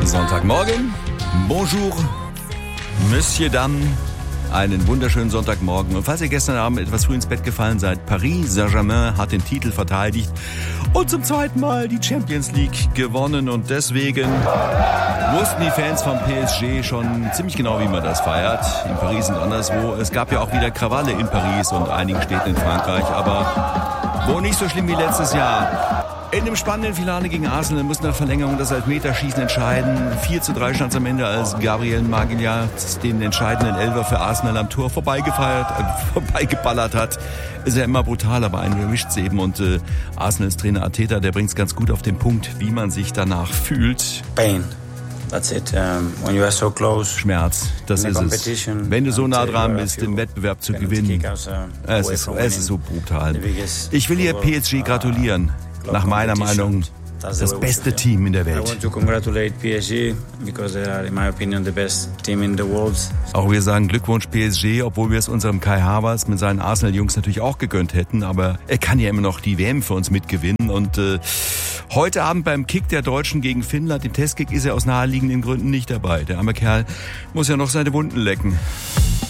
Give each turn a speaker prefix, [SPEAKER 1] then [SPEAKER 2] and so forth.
[SPEAKER 1] Sonntagmorgen. Bonjour, Monsieur, Dame. Einen wunderschönen Sonntagmorgen. Und falls ihr gestern Abend etwas früh ins Bett gefallen seid, Paris Saint-Germain hat den Titel verteidigt und zum zweiten Mal die Champions League gewonnen. Und deswegen wussten die Fans vom PSG schon ziemlich genau, wie man das feiert. In Paris und anderswo. Es gab ja auch wieder Krawalle in Paris und einigen Städten in Frankreich, aber wohl nicht so schlimm wie letztes Jahr. In einem spannenden Finale gegen Arsenal musste nach Verlängerung das Elfmeterschießen entscheiden. 4:3 stand es am Ende, als Gabriel Magalhaes den entscheidenden Elfer für Arsenal am Tor vorbeigeballert hat. Ist ja immer brutal, aber einen erwischt es eben. Und Arsenals Trainer Arteta, der bringt es ganz gut auf den Punkt, wie man sich danach fühlt.
[SPEAKER 2] Pain. That's it. When you are so close.
[SPEAKER 1] Schmerz, das ist es. Wenn du so nah dran bist, im Wettbewerb zu gewinnen. Es ist so brutal. Ich will hier PSG gratulieren. Nach meiner Meinung das beste Team in der Welt. Auch wir sagen Glückwunsch PSG, obwohl wir es unserem Kai Havertz mit seinen Arsenal-Jungs natürlich auch gegönnt hätten. Aber er kann ja immer noch die WM für uns mitgewinnen. Und heute Abend beim Kick der Deutschen gegen Finnland, im Testkick, ist er aus naheliegenden Gründen nicht dabei. Der arme Kerl muss ja noch seine Wunden lecken.